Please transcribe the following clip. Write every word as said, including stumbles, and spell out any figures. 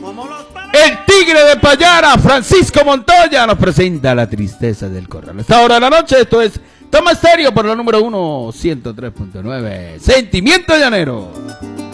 El tigre de Payara, Francisco Montoya, nos presenta La tristeza del corral. A esta hora de la noche, esto es Toma Estéreo por la número uno, ciento tres punto nueve. Sentimiento llanero.